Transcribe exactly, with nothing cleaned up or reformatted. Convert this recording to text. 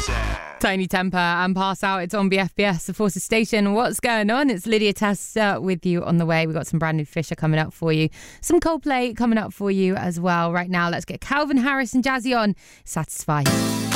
Tiny Temper and Pass Out. It's on B F B S, the Forces Station. What's going on? It's Lydia Testa with you on the way. We've got some brand new Fisher coming up for you. Some Coldplay coming up for you as well. Right now, let's get Calvin Harris and Jazzy on Satisfy.